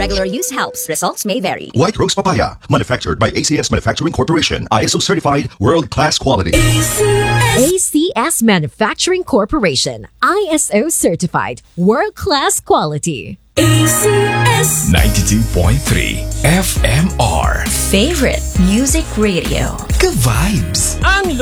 regular use helps. Results may vary. White Rose Papaya, manufactured by ACS Manufacturing Corporation. ISO certified, world-class quality. ACS Manufacturing Corporation. ISO certified. World-class quality. ACS 92.3 FMR. Favorite music radio. Ka-vibes. Ang